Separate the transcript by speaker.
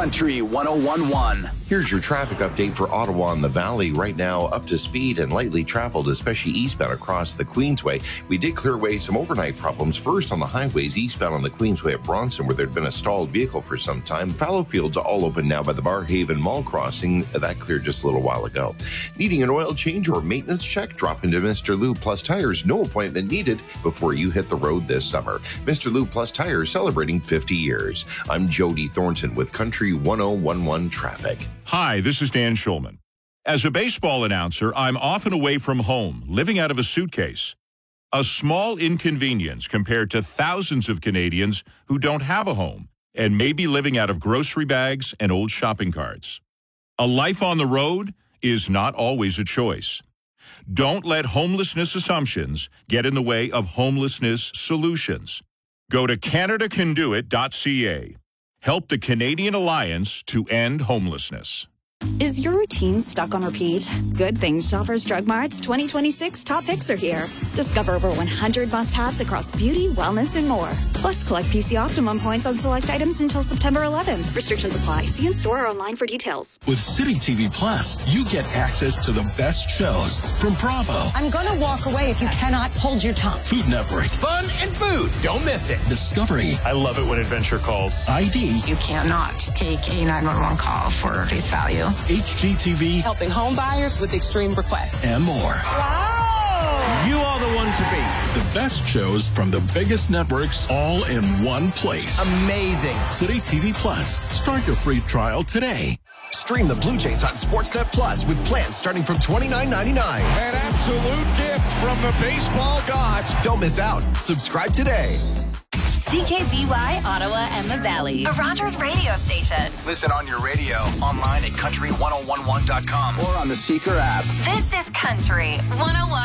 Speaker 1: Country 101.1.
Speaker 2: Here's your traffic update for Ottawa and the Valley. Right now, up to speed and lightly traveled, especially eastbound across the Queensway. We did clear away some overnight problems. First on the highways eastbound on the Queensway at Bronson, where there'd been a stalled vehicle for some time. Fallowfield's all open now by the Barhaven Mall crossing. That cleared just a little while ago. Needing an oil change or maintenance check? Drop into Mr. Lube Plus Tires. No appointment needed before you hit the road this summer. Mr. Lube Plus Tires celebrating 50 years. I'm Jody Thornton with Country 101.1 Traffic.
Speaker 3: Hi, this is Dan Schulman. As a baseball announcer, I'm often away from home, living out of a suitcase. A small inconvenience compared to thousands of Canadians who don't have a home and may be living out of grocery bags and old shopping carts. A life on the road is not always a choice. Don't let homelessness assumptions get in the way of homelessness solutions. Go to CanadaCanDoIt.ca. Help the Canadian Alliance to end homelessness.
Speaker 4: Is your routine stuck on repeat? Good things Shoppers Drug Mart's 2026 top picks are here. Discover over 100 must-haves across beauty, wellness, and more. Plus, collect PC Optimum points on select items until September 11th. Restrictions apply. See in store or online for details.
Speaker 5: With City TV Plus, you get access to the best shows from Bravo,
Speaker 6: I'm going to walk away if you cannot hold your tongue.
Speaker 5: Food Network,
Speaker 1: Fun and food. Don't miss it.
Speaker 5: Discovery,
Speaker 7: I love it when adventure calls.
Speaker 5: ID,
Speaker 6: You cannot take a 911 call for face value.
Speaker 5: HGTV,
Speaker 8: Helping home buyers with extreme requests.
Speaker 5: and more.
Speaker 7: You are the one to beat.
Speaker 5: The best shows from the biggest networks all in one place.
Speaker 1: Amazing.
Speaker 5: City TV Plus. Start your free trial today.
Speaker 9: Stream the Blue Jays on Sportsnet Plus with plans starting from $29.99.
Speaker 7: An absolute gift from the baseball gods.
Speaker 9: Don't miss out. Subscribe today.
Speaker 10: CKBY Ottawa and the Valley, a Rogers radio station.
Speaker 1: Listen on your radio, online at country1011.com or on the Seeker app.
Speaker 10: This is Country 101.